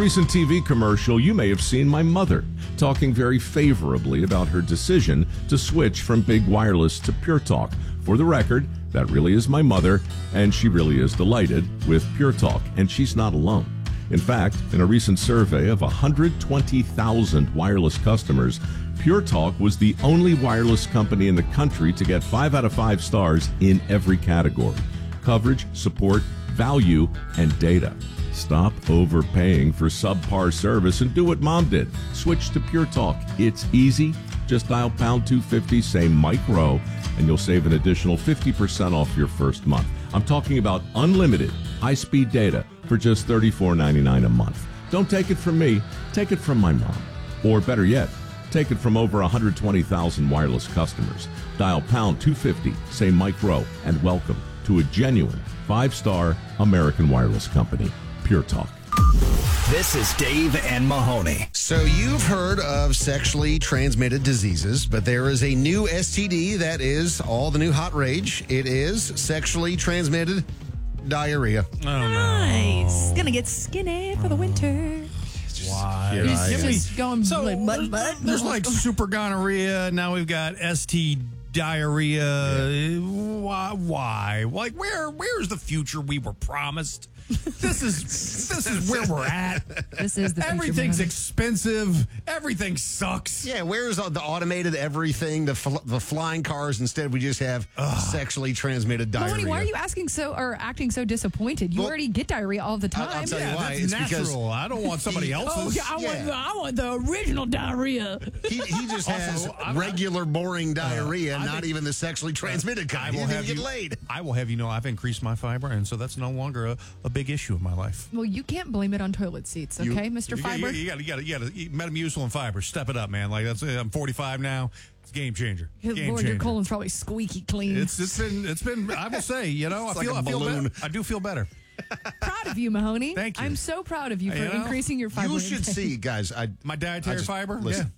recent TV commercial, you may have seen my mother talking very favorably about her decision to switch from Big Wireless to Pure Talk. For the record, that really is my mother, and she really is delighted with Pure Talk, and she's not alone. In fact, in a recent survey of 120,000 wireless customers, Pure Talk was the only wireless company in the country to get 5 out of 5 stars in every category: coverage, support, value, and data. Stop overpaying for subpar service and do what Mom did. Switch to Pure Talk. It's easy. Just dial pound 250, say Mike Rowe, and you'll save an additional 50% off your first month. I'm talking about unlimited high-speed data for just $34.99 a month. Don't take it from me. Take it from my mom. Or better yet, take it from over 120,000 wireless customers. Dial pound 250, say Mike Rowe, and welcome to a genuine 5-star American wireless company, Pure Talk. This is Dave and Mahoney. So you've heard of sexually transmitted diseases, but there is a new STD that is all the new hot rage. It is sexually transmitted diarrhea. Oh, Nice. Gonna get skinny for the winter. Why? Here I am. Just going like butt. There's like super gonorrhea. Now we've got ST diarrhea. Yeah. Why? Like where's the future we were promised? This is where we're at. This is the future, Everything's man. expensive. Everything sucks. Yeah, where's the automated everything, the flying cars? Instead, we just have sexually transmitted diarrhea. Mahoney, why are you acting so disappointed? You Well, already get diarrhea all the time. I'll tell you Yeah, why. that's It's because natural. I don't want somebody else's. I want the original diarrhea. he just has regular, boring diarrhea, not even the sexually transmitted kind. He didn't even get laid. I will have you know I've increased my fiber, and so that's no longer a big issue in my life. Well, you can't blame it on toilet seats, okay, Mr. Fiber? You got to eat Metamucil and fiber. Step it up, man. Like I'm 45 now. It's a game changer. Good Game Lord, changer. your colon's probably squeaky clean. It's been. I will say, I like feel a better. balloon. I do feel better. Proud of you, Mahoney. Thank you. I'm so proud of you for You know, increasing your fiber You should intake. see, guys. My dietary fiber. Listen,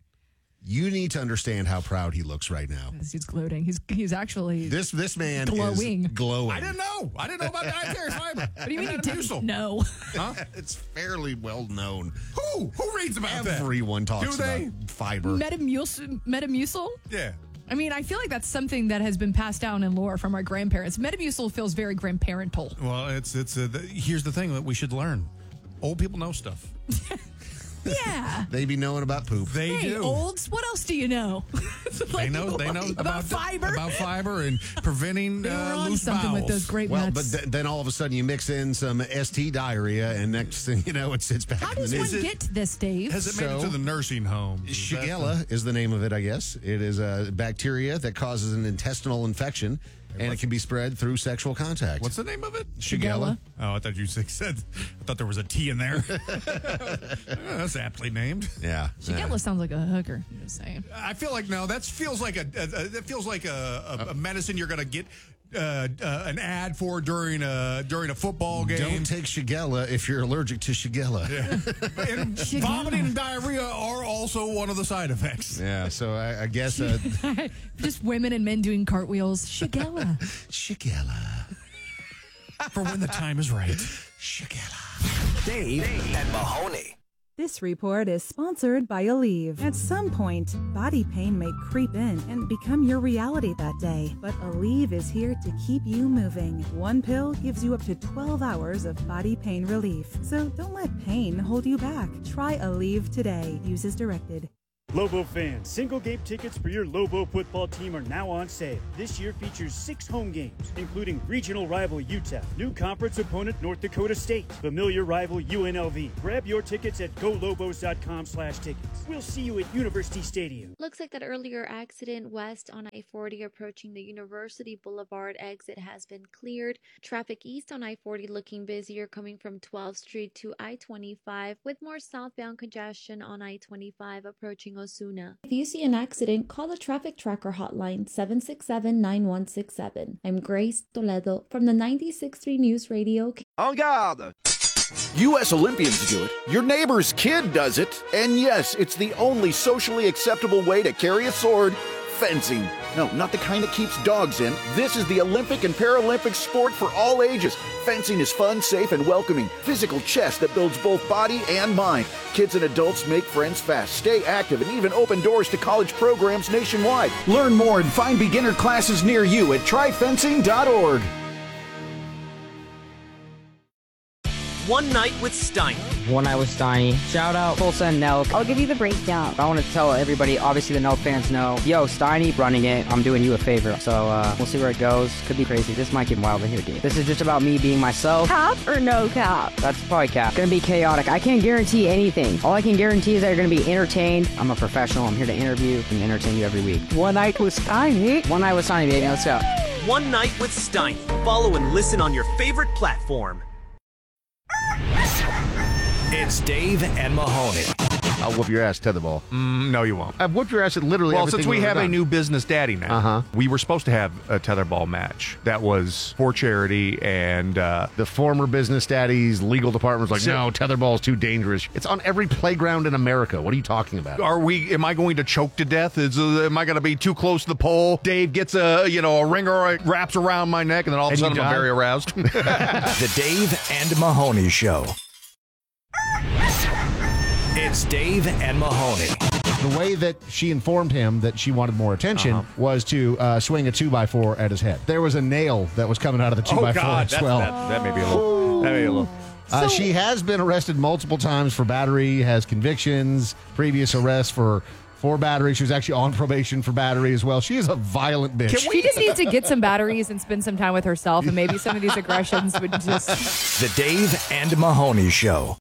you need to understand how proud he looks right now. He's gloating. He's actually. This man Glowing. is glowing. I didn't know about dietary fiber. What do you mean you didn't Metamucil. know? Huh? It's fairly well known. Who reads about that? Everyone talks Do they? about fiber. Metamucil? Yeah. I mean, I feel like that's something that has been passed down in lore from our grandparents. Metamucil feels very grandparental. Well, here's the thing that we should learn. Old people know stuff. Yeah. They be knowing about poop. They Hey, do. olds, what else do you know? They know about fiber. about fiber and preventing They were on loose something bowels. with those great Well, nuts. but then all of a sudden you mix in some ST diarrhea, and next thing you know, it's back How in the does news. one get to this, Dave? Has it made it So- to the nursing home? Shigella is the name of it, I guess. It is a bacteria that causes an intestinal infection, and it can be spread through sexual contact. What's the name of it? Shigella? Oh, I thought you said. I thought there was a T in there. That's aptly named. Yeah. Shigella sounds like a hooker. I'm just saying. I feel like that feels like a medicine you're gonna get an ad for during a football game. Don't take Shigella if you're allergic to Shigella. And vomiting and diarrhea are also one of the side effects. Yeah, so I guess Just women and men doing cartwheels. Shigella. Shigella. For when the time is right. Shigella. Dave and Mahoney. This report is sponsored by Aleve. At some point, body pain may creep in and become your reality that day. But Aleve is here to keep you moving. One pill gives you up to 12 hours of body pain relief. So don't let pain hold you back. Try Aleve today. Use as directed. Lobo fans, single game tickets for your Lobo football team are now on sale. This year features 6 home games, including regional rival UTEP, new conference opponent North Dakota State, familiar rival UNLV. Grab your tickets at golobos.com/tickets. We'll see you at University Stadium. Looks like that earlier accident west on I-40 approaching the University Boulevard exit has been cleared. Traffic east on I-40 looking busier coming from 12th Street to I-25 with more southbound congestion on I-25 approaching Osuna. If you see an accident, call the Traffic Tracker hotline 767-9167. I'm Grace Toledo from the 96.3 News Radio. En garde! U.S. Olympians do it, your neighbor's kid does it, and yes, it's the only socially acceptable way to carry a sword Fencing. No, not the kind that keeps dogs in. This is the Olympic and Paralympic sport for all ages. Fencing is fun, safe, and welcoming. Physical chess that builds both body and mind. Kids and adults make friends fast, stay active, and even open doors to college programs nationwide. Learn more and find beginner classes near you at tryfencing.org. One Night with Steiny. One Night with Steiny. Shout out Tulsa and Nelk. I'll give you the breakdown. I want to tell everybody, obviously the Nelk fans know, yo, Steiny running it, I'm doing you a favor. So we'll see where it goes. Could be crazy. This might get wild in here, dude. This is just about me being myself. Cap or no cap? That's probably cap. Gonna be chaotic. I can't guarantee anything. All I can guarantee is that you're gonna be entertained. I'm a professional. I'm here to interview and entertain you every week. One Night with Steiny. One Night with Steiny, baby. Let's go. One Night with Steiny. Follow and listen on your favorite platform. It's Dave and Mahoney. I'll whoop your ass, tetherball. No, you won't. I've whooped your ass at literally everything. Since we have a done. new business daddy now, we were supposed to have a tetherball match that was for charity, and the former business daddy's legal department was like, no, tetherball's too dangerous. It's on every playground in America. What are you talking about? am I going to choke to death? Am I going to be too close to the pole? Dave gets a ringer wraps around my neck, and then all of a sudden I'm very aroused. The Dave and Mahoney Show. It's Dave and Mahoney. The way that she informed him that she wanted more attention was to swing a 2x4 at his head. There was a nail that was coming out of the 2x4 as well. That may be a little. She has been arrested multiple times for battery, has convictions, previous arrests for battery. She was actually on probation for battery as well. She is a violent bitch. She just needs to get some batteries and spend some time with herself, and maybe some of these aggressions would just... The Dave and Mahoney Show.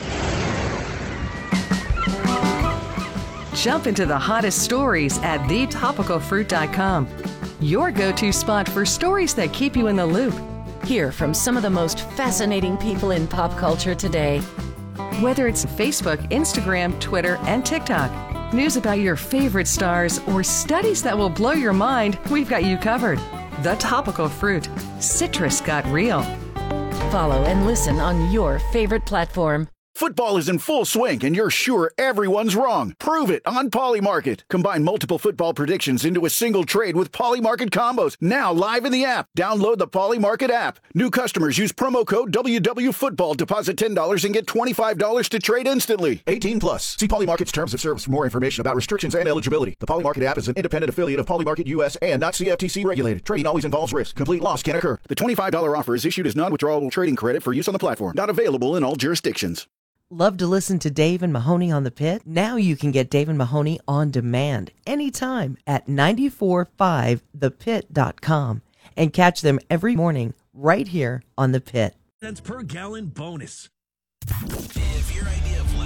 Jump into the hottest stories at thetopicalfruit.com. Your go-to spot for stories that keep you in the loop. Hear from some of the most fascinating people in pop culture today. Whether it's Facebook, Instagram, Twitter, and TikTok, news about your favorite stars, or studies that will blow your mind, we've got you covered. The Topical Fruit. Citrus got real. Follow and listen on your favorite platform. Football is in full swing, and you're sure everyone's wrong. Prove it on Polymarket. Combine multiple football predictions into a single trade with Polymarket combos. Now live in the app. Download the Polymarket app. New customers use promo code WWFootball. Deposit $10 and get $25 to trade instantly. 18 plus. See Polymarket's terms of service for more information about restrictions and eligibility. The Polymarket app is an independent affiliate of Polymarket US and not CFTC regulated. Trading always involves risk. Complete loss can occur. The $25 offer is issued as non-withdrawable trading credit for use on the platform. Not available in all jurisdictions. Love to listen to Dave and Mahoney on the Pit? Now you can get Dave and Mahoney on demand anytime at 945thepit.com and catch them every morning right here on The Pit. Cents per gallon bonus. If your idea of